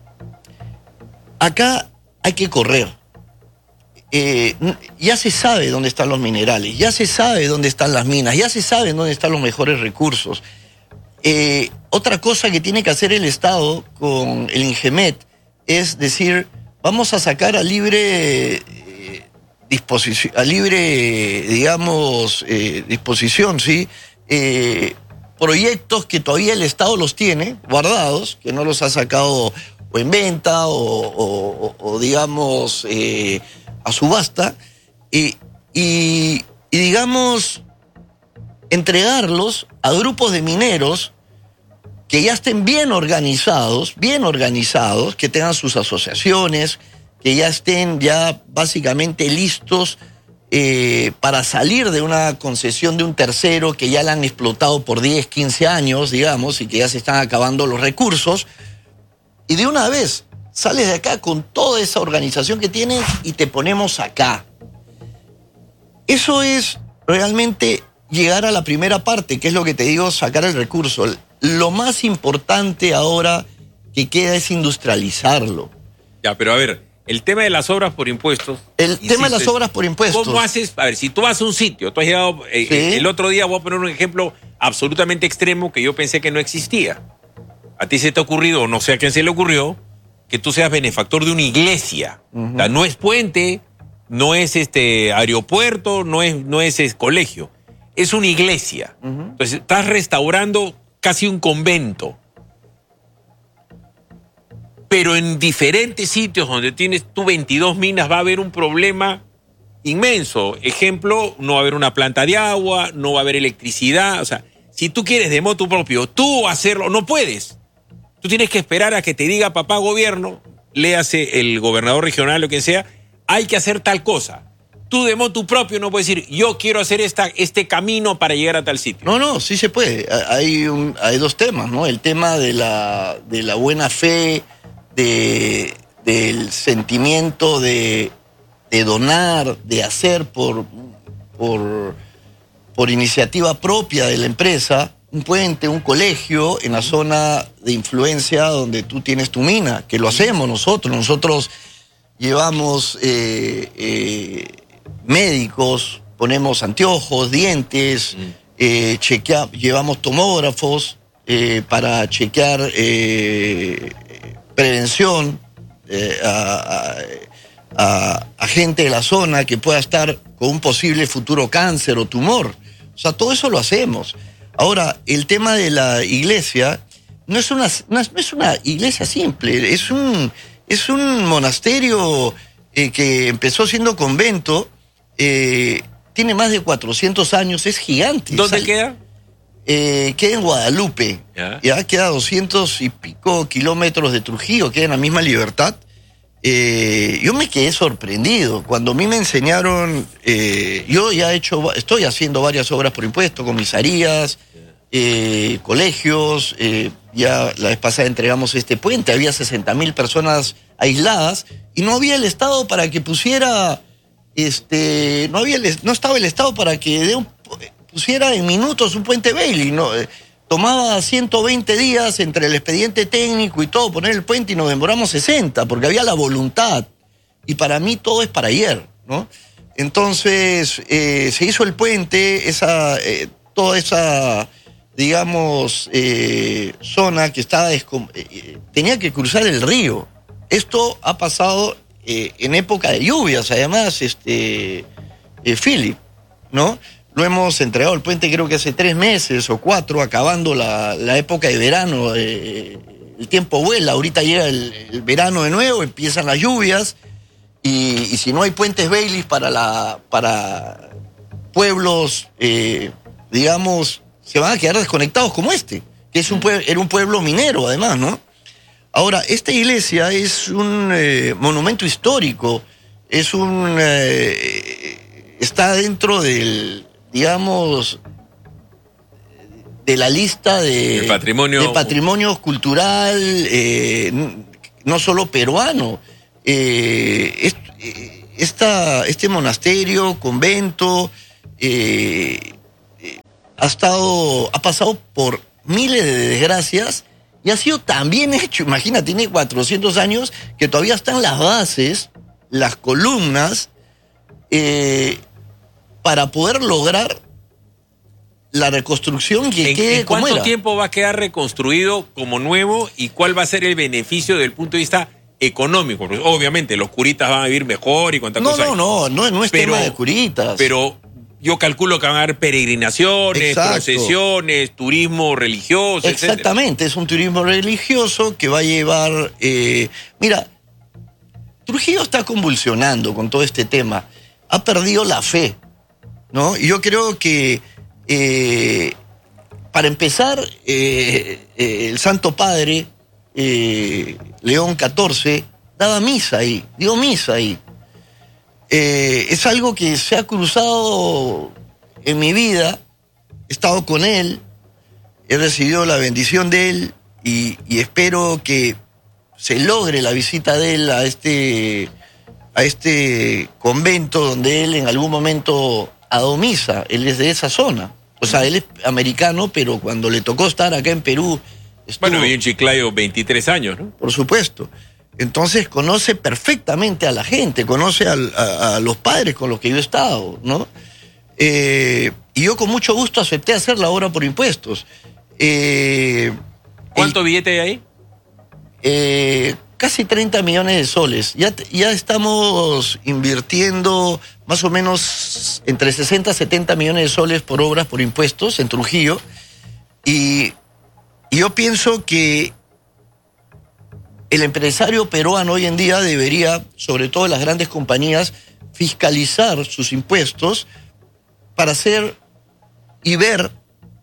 acá hay que correr. Eh, ya se sabe dónde están los minerales, ya se sabe dónde están las minas, ya se sabe dónde están los mejores recursos. Eh, otra cosa que tiene que hacer el Estado con el INGEMET es decir, vamos a sacar a libre eh, disposición, a libre, digamos, eh, disposición, ¿sí? Eh, proyectos que todavía el Estado los tiene guardados, que no los ha sacado o en venta o, o, o digamos, eh, a subasta, y, y, y digamos, entregarlos a grupos de mineros que ya estén bien organizados, bien organizados, que tengan sus asociaciones, que ya estén ya básicamente listos eh, para salir de una concesión de un tercero que ya la han explotado por diez, quince años, digamos, y que ya se están acabando los recursos, y de una vez sales de acá con toda esa organización que tienes y te ponemos acá. Eso es realmente llegar a la primera parte, que es lo que te digo, sacar el recurso. Lo más importante ahora que queda es industrializarlo. Ya, pero a ver, el tema de las obras por impuestos. El tema de las obras por impuestos. ¿Cómo haces? A ver, si tú vas a un sitio, tú has llegado, eh, ¿sí? El otro día voy a poner un ejemplo absolutamente extremo que yo pensé que no existía. A ti se te ha ocurrido, o no sé a quién se le ocurrió, que tú seas benefactor de una iglesia. Uh-huh. O sea, no es puente, no es este aeropuerto, no es, no es, es colegio. Es una iglesia. Uh-huh. Entonces, estás restaurando casi un convento. Pero en diferentes sitios donde tienes tú veintidós minas va a haber un problema inmenso. Ejemplo, no va a haber una planta de agua, no va a haber electricidad. O sea, si tú quieres de motu propio, tú hacerlo, no puedes. Tú tienes que esperar a que te diga papá gobierno, léase el gobernador regional o quien sea, hay que hacer tal cosa. Tú de motu propio no puedes decir, yo quiero hacer esta, este camino para llegar a tal sitio. No, no, sí se puede. Hay, un, hay dos temas, ¿no? El tema de la, de la buena fe, de, del sentimiento de, de donar, de hacer por, por, por iniciativa propia de la empresa, un puente, un colegio en la zona de influencia donde tú tienes tu mina, que lo hacemos nosotros. Nosotros llevamos eh, eh, médicos, ponemos anteojos, dientes, mm. eh, chequea, llevamos tomógrafos eh, para chequear eh, prevención eh, a, a, a gente de la zona que pueda estar con un posible futuro cáncer o tumor. O sea, todo eso lo hacemos. Ahora, el tema de la iglesia no es una, no es una iglesia simple, es un, es un monasterio eh, que empezó siendo convento, eh, tiene más de cuatrocientos años, es gigante. ¿Dónde ¿sale? queda? Eh, queda en Guadalupe, ¿ya? ya queda a doscientos y pico kilómetros de Trujillo, queda en la misma Libertad. Eh, yo me quedé sorprendido cuando a mí me enseñaron, eh, yo ya he hecho, estoy haciendo varias obras por impuesto, comisarías, eh, colegios, eh, ya la vez pasada entregamos este puente, había sesenta mil personas aisladas y no había el Estado para que pusiera, este, no había, el, no estaba el Estado para que de un, pusiera en minutos un puente Bailey, no. Eh, Tomaba ciento veinte días entre el expediente técnico y todo, poner el puente y nos demoramos sesenta, porque había la voluntad. Y para mí todo es para ayer, ¿no? Entonces, eh, se hizo el puente, esa, eh, toda esa, digamos, eh, zona que estaba, eh, tenía que cruzar el río. Esto ha pasado eh, en época de lluvias, además, este, eh, Philip, ¿no? Lo hemos entregado el puente creo que hace tres meses o cuatro, acabando la, la época de verano. Eh, el tiempo vuela, ahorita llega el, el verano de nuevo, empiezan las lluvias y, y si no hay puentes Bailey para, la, para pueblos, eh, digamos, se van a quedar desconectados como este, que es un pueblo, era un pueblo minero además, ¿no? Ahora, esta iglesia es un eh, monumento histórico, es un... Eh, está dentro del... digamos, de la lista de, el patrimonio, de patrimonio cultural, eh, no solo peruano. Eh, es, esta, este monasterio, convento, eh, ha estado, ha pasado por miles de desgracias y ha sido tan bien hecho. Imagina, tiene cuatrocientos años, que todavía están las bases, las columnas, eh, para poder lograr la reconstrucción que ¿En, quede ¿en como cuánto era. tiempo va a quedar reconstruido como nuevo y cuál va a ser el beneficio desde el punto de vista económico? Porque obviamente los curitas van a vivir mejor y cuántas No, cosas. no, no, no, no es pero, tema de curitas. Pero yo calculo que van a haber peregrinaciones, Exacto. procesiones, turismo religioso, Exactamente, etcétera. Es un turismo religioso que va a llevar... Eh, mira, Trujillo está convulsionando con todo este tema. Ha perdido la fe, ¿no? Y yo creo que, eh, para empezar, eh, eh, el Santo Padre, eh, León catorce, daba misa ahí, dio misa ahí. Eh, es algo que se ha cruzado en mi vida, he estado con él, he recibido la bendición de él y, y espero que se logre la visita de él a este, a este convento donde él en algún momento ha dado misa. Él es de esa zona. O sea, él es americano, pero cuando le tocó estar acá en Perú... Estuvo, bueno, vivió en Chiclayo veintitrés años, ¿no? Por supuesto. Entonces conoce perfectamente a la gente, conoce al, a, a los padres con los que yo he estado, ¿no? Eh, y yo con mucho gusto acepté hacer la obra por impuestos. Eh, ¿Cuánto el, billete hay ahí? Eh, casi treinta millones de soles. Ya, ya estamos invirtiendo más o menos entre sesenta y setenta millones de soles por obras por impuestos en Trujillo. Y, y yo pienso que el empresario peruano hoy en día debería, sobre todo las grandes compañías, fiscalizar sus impuestos para hacer y ver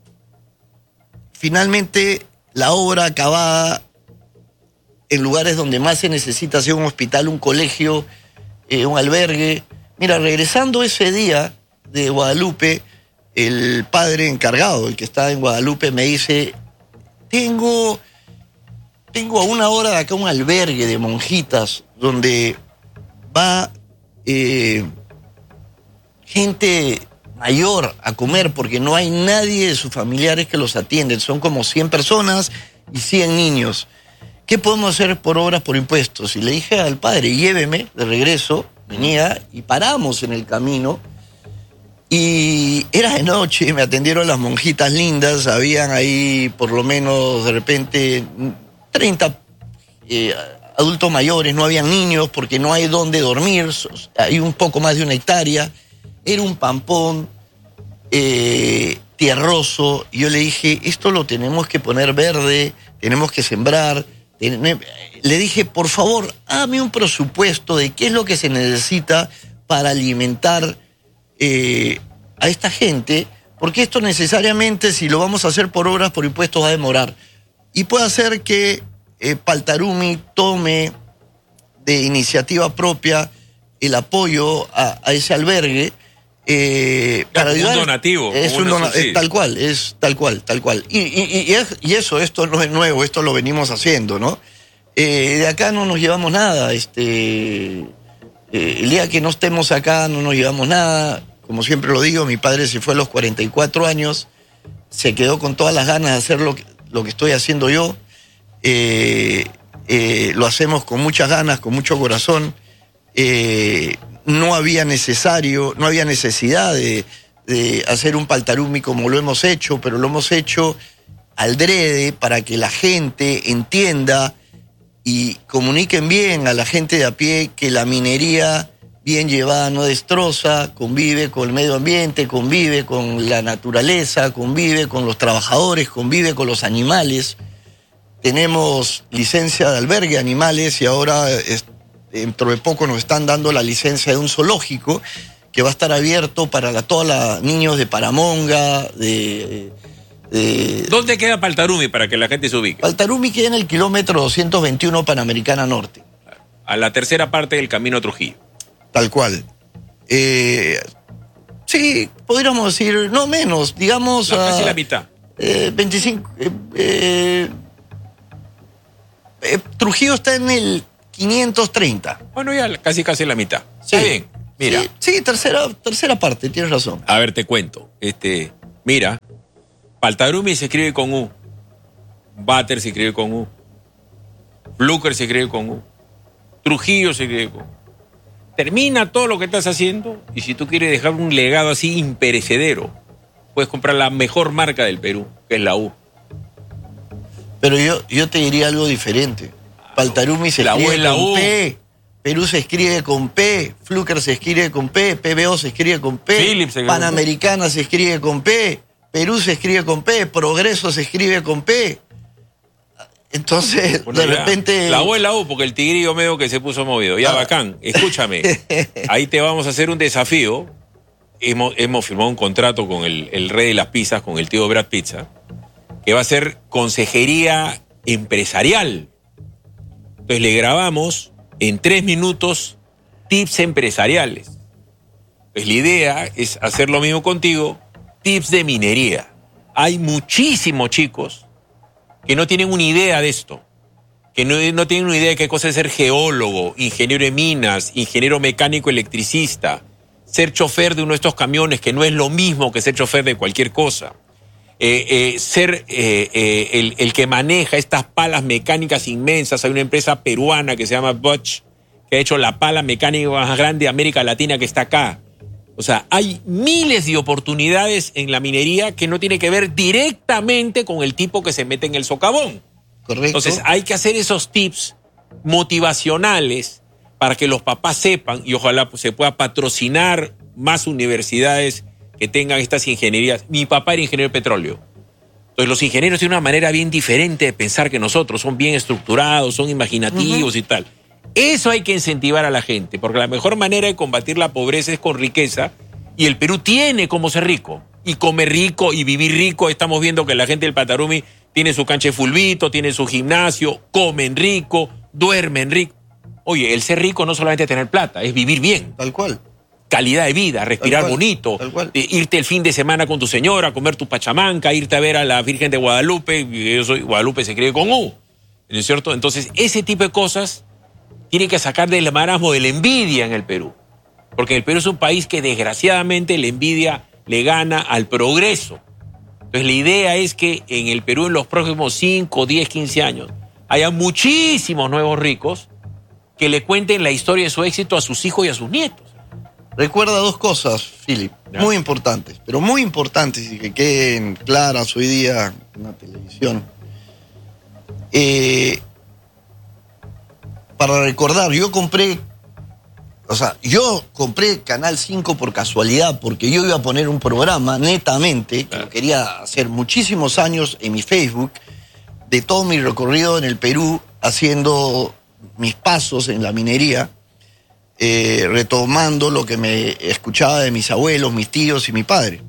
finalmente la obra acabada en lugares donde más se necesita, sea un hospital, un colegio, eh, un albergue. Mira, regresando ese día de Guadalupe, el padre encargado, el que está en Guadalupe, me dice, tengo, tengo a una hora de acá un albergue de monjitas donde va eh, gente mayor a comer porque no hay nadie de sus familiares que los atienden. Son como cien personas y cien niños. ¿Qué podemos hacer por obras por impuestos? Y le dije al padre, lléveme de regreso, venía y paramos en el camino. Y era de noche, me atendieron las monjitas lindas, habían ahí por lo menos de repente treinta eh, adultos mayores, no habían niños porque no hay dónde dormir, hay un poco más de una hectárea, era un pampón eh, tierroso, y yo le dije, esto lo tenemos que poner verde, tenemos que sembrar. Le dije, por favor, hágame un presupuesto de qué es lo que se necesita para alimentar eh, a esta gente, porque esto necesariamente, si lo vamos a hacer por obras, por impuestos, va a demorar. Y puede hacer que eh, Paltarumi tome de iniciativa propia el apoyo a, a ese albergue. Eh, ya, para ayudar, un donativo. Es un dona, es tal cual, es tal cual, tal cual. Y, y, y, es, y eso, esto no es nuevo, esto lo venimos haciendo, ¿no? Eh, de acá no nos llevamos nada. Este, eh, el día que no estemos acá no nos llevamos nada. Como siempre lo digo, mi padre se fue a los cuarenta y cuatro años, se quedó con todas las ganas de hacer lo que, lo que estoy haciendo yo. Eh, eh, lo hacemos con muchas ganas, con mucho corazón. Eh, no había necesario, no había necesidad de, de hacer un Paltarumi como lo hemos hecho, pero lo hemos hecho al drede para que la gente entienda y comuniquen bien a la gente de a pie que la minería bien llevada no destroza, convive con el medio ambiente, convive con la naturaleza, convive con los trabajadores, convive con los animales. Tenemos licencia de albergue de animales y ahora es, dentro de poco nos están dando la licencia de un zoológico que va a estar abierto para la, todos los niños de Paramonga, de, de... ¿Dónde queda Paltarumi para que la gente se ubique? Paltarumi queda en el kilómetro doscientos veintiuno Panamericana Norte. A la tercera parte del camino a Trujillo. Tal cual. Eh, sí, podríamos decir, no menos, digamos... La, casi a, la mitad. Eh, veinticinco. Eh, eh, eh, Trujillo está en el quinientos treinta. Bueno, ya casi casi la mitad. Sí. Está bien. Mira. Sí, sí, tercera, tercera parte, tienes razón. A ver, te cuento. Este, mira, Paltarumi se escribe con U. Bater se escribe con U. Fluker se escribe con U. Trujillo se escribe con U. Termina todo lo que estás haciendo y si tú quieres dejar un legado así imperecedero, puedes comprar la mejor marca del Perú, que es la U. Pero yo, yo te diría algo diferente. Paltarumi se La U escribe es la con U. P, Perú se escribe con P, Fluker se escribe con P, P B O se escribe con P, Philips se escribe con P. Panamericana se escribe con P, Perú se escribe con P, Progreso se escribe con P. Entonces, Bueno, de ya. repente... La U es la U, porque el tigrillo medio que se puso movido. Ya, Ah. bacán. Escúchame. Ahí te vamos a hacer un desafío. Hemos, hemos firmado un contrato con el, el rey de las pizzas, con el tío Brad Pizza, que va a ser consejería empresarial. Entonces le grabamos en tres minutos tips empresariales. Pues la idea es hacer lo mismo contigo, tips de minería. Hay muchísimos chicos que no tienen una idea de esto, que no, no tienen una idea de qué cosa es ser geólogo, ingeniero de minas, ingeniero mecánico electricista, ser chofer de uno de estos camiones, que no es lo mismo que ser chofer de cualquier cosa. Eh, eh, ser eh, eh, el, el que maneja estas palas mecánicas inmensas. Hay una empresa peruana que se llama Bosch, que ha hecho la pala mecánica más grande de América Latina, que está acá. O sea, hay miles de oportunidades en la minería que no tiene que ver directamente con el tipo que se mete en el socavón. Correcto. Entonces hay que hacer esos tips motivacionales para que los papás sepan y ojalá pues, se pueda patrocinar más universidades que tengan estas ingenierías. Mi papá era ingeniero de petróleo. Entonces los ingenieros tienen una manera bien diferente de pensar que nosotros. Son bien estructurados, son imaginativos uh-huh. y tal. Eso hay que incentivar a la gente, porque la mejor manera de combatir la pobreza es con riqueza, y el Perú tiene cómo ser rico, y comer rico, y vivir rico. Estamos viendo que la gente del Paltarumi tiene su cancha de fulbito, tiene su gimnasio, comen rico, duermen rico. Oye, el ser rico no solamente es tener plata, es vivir bien. Tal cual. Calidad de vida, respirar Tal cual, bonito, tal cual. Eh, irte el fin de semana con tu señora, comer tu pachamanca, irte a ver a la Virgen de Guadalupe. Yo soy Guadalupe, se escribe con U, ¿no es cierto? Entonces, ese tipo de cosas tiene que sacar del marasmo de la envidia en el Perú. Porque el Perú es un país que desgraciadamente la envidia le gana al progreso. Entonces la idea es que en el Perú en los próximos cinco, diez, quince años haya muchísimos nuevos ricos que le cuenten la historia de su éxito a sus hijos y a sus nietos. Recuerda dos cosas, Philip, ¿Ya? muy importantes, pero muy importantes y que queden claras hoy día en la televisión. Eh... Para recordar, yo compré, o sea, yo compré Canal cinco por casualidad, porque yo iba a poner un programa netamente, que lo quería hacer muchísimos años en mi Facebook, de todo mi recorrido en el Perú, haciendo mis pasos en la minería, eh, retomando lo que me escuchaba de mis abuelos, mis tíos y mi padre.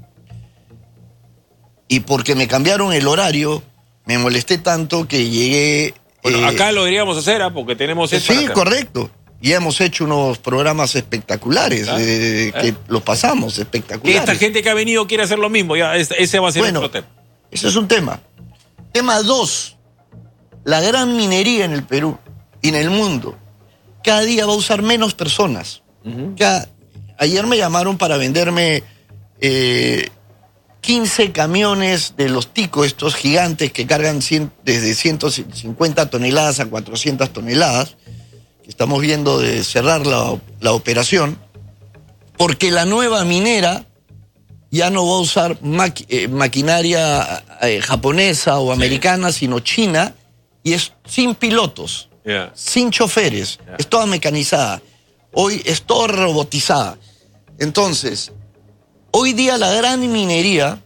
Y porque me cambiaron el horario, me molesté tanto que llegué... Bueno, eh, acá lo deberíamos hacer, ¿eh? Porque tenemos... Sí, para correcto. Y hemos hecho unos programas espectaculares, ¿Ah? eh, que ¿Eh? los pasamos, espectaculares. Que esta gente que ha venido quiere hacer lo mismo, ya ese va a ser bueno, otro tema. Ese es un tema. Tema dos, la gran minería en el Perú y en el mundo. Cada día va a usar menos personas. Uh-huh. Cada, ayer me llamaron para venderme eh, quince camiones de los ticos, estos gigantes que cargan cien, desde ciento cincuenta toneladas a cuatrocientas toneladas. Estamos viendo de cerrar la, la operación, porque la nueva minera ya no va a usar maqui, eh, maquinaria eh, japonesa o americana, sí. sino china, y es sin pilotos, yeah. sin choferes, yeah. es toda mecanizada. Hoy es toda robotizada. Entonces, hoy día la gran minería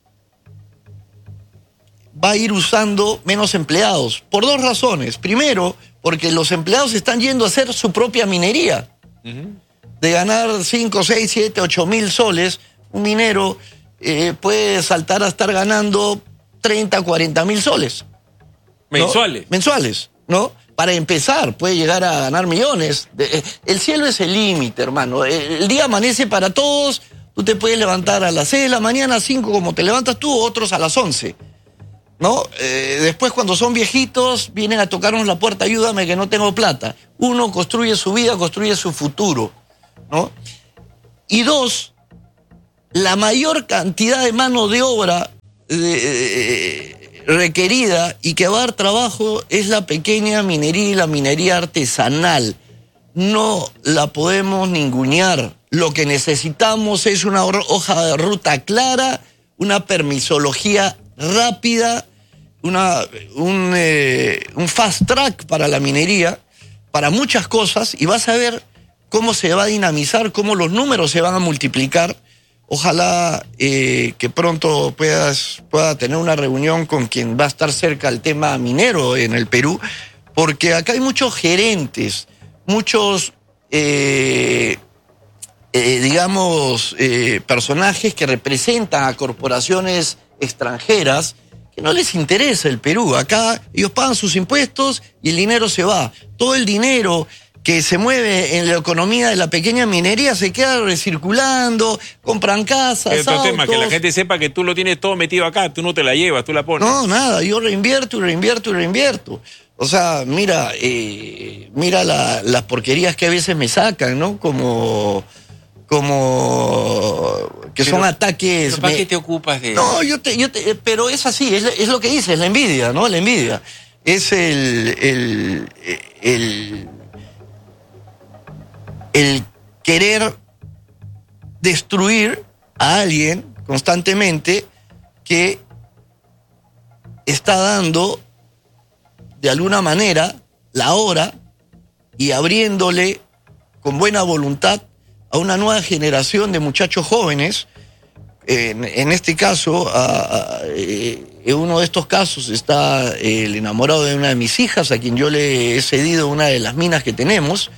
va a ir usando menos empleados, por dos razones. Primero, porque los empleados están yendo a hacer su propia minería. Uh-huh. De ganar cinco, seis, siete, ocho mil soles, un minero eh, puede saltar a estar ganando treinta, cuarenta mil soles. Mensuales. ¿no? Mensuales, ¿no? Para empezar, puede llegar a ganar millones. El cielo es el límite, hermano. El día amanece para todos. Tú te puedes levantar a las seis de la mañana, a cinco como te levantas tú, otros a las once. ¿no? Eh, después, cuando son viejitos, vienen a tocarnos la puerta, ayúdame que no tengo plata. Uno, construye su vida, construye su futuro, ¿no? Y dos, la mayor cantidad de mano de obra eh, requerida y que va a dar trabajo es la pequeña minería y la minería artesanal. No la podemos ningunear. Lo que necesitamos es una hoja de ruta clara, una permisología rápida, una, un, eh, un fast track para la minería, para muchas cosas, y vas a ver cómo se va a dinamizar, cómo los números se van a multiplicar. Ojalá eh, que pronto puedas pueda tener una reunión con quien va a estar cerca al tema minero en el Perú, porque acá hay muchos gerentes, muchos, eh, eh, digamos, eh, personajes que representan a corporaciones extranjeras que no les interesa el Perú. Acá ellos pagan sus impuestos y el dinero se va. Todo el dinero que se mueve en la economía de la pequeña minería se queda recirculando, compran casas, es otro autos. tema, que la gente sepa que tú lo tienes todo metido acá, tú no te la llevas, tú la pones. No, nada, yo reinvierto y reinvierto y reinvierto. O sea, mira, eh, mira la, las porquerías que a veces me sacan, ¿no? Como, como que pero, son ataques. ¿Para me... qué te ocupas de...? No, yo te, yo te, pero es así, es, es lo que dices, la envidia, ¿no? La envidia. Es el, el, el, el querer destruir a alguien constantemente que está dando de alguna manera la hora y abriéndole con buena voluntad a una nueva generación de muchachos jóvenes. En, en este caso, a, a, eh, en uno de estos casos está el enamorado de una de mis hijas, a quien yo le he cedido una de las minas que tenemos,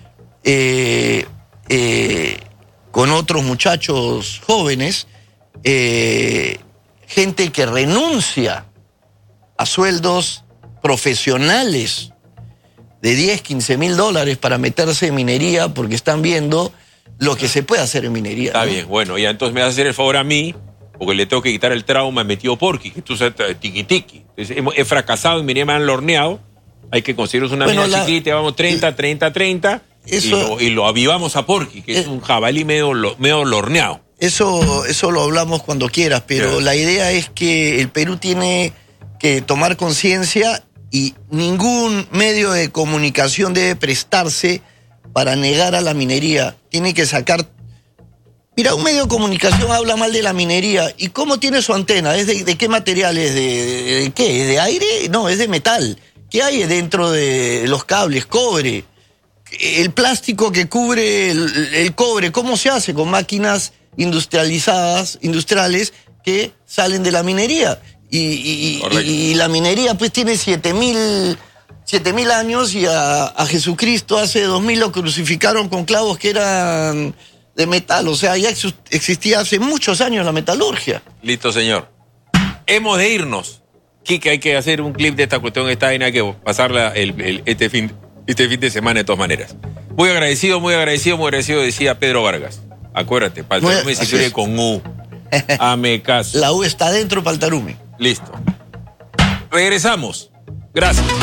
eh, eh, con otros muchachos jóvenes, eh, gente que renuncia a sueldos profesionales de diez, quince mil dólares para meterse en minería porque están viendo lo que se puede hacer en minería. Está ¿no? bien, bueno, ya entonces me vas a hacer el favor a mí, porque le tengo que quitar el trauma, me metió Porky, que tú sabes, tiki tiki. Entonces, hemos, he fracasado en minería, me han lorneado, hay que conseguirnos una bueno, mina la, chiquita, vamos treinta, treinta, treinta, eso, y, lo, y lo avivamos a Porky, que eh, es un jabalí medio, medio lorneado. Eso, eso lo hablamos cuando quieras, pero sí. La idea es que el Perú tiene que tomar conciencia y ningún medio de comunicación debe prestarse para negar a la minería. Tiene que sacar... Mira, un medio de comunicación habla mal de la minería. ¿Y cómo tiene su antena? ¿Es de, de qué material es? ¿De, de, de qué? ¿Es de aire? No, es de metal. ¿Qué hay dentro de los cables? Cobre. El plástico que cubre el, el cobre, ¿cómo se hace? Con máquinas industrializadas, industriales, que salen de la minería. Y, y, y, y la minería pues tiene siete mil años y a, a Jesucristo hace dos mil lo crucificaron con clavos que eran de metal. O sea, ya existía hace muchos años la metalurgia. Listo, señor. Hemos de irnos. Quique, hay que hacer un clip de esta cuestión, esta vaina, hay que pasarla el, el, este, fin, este fin de semana de todas maneras. Muy agradecido, muy agradecido, muy agradecido, decía Pedro Vargas. Acuérdate, Paltarume se escribe con U. Ame caso. La U está dentro, Paltarume. Listo. Regresamos. Gracias.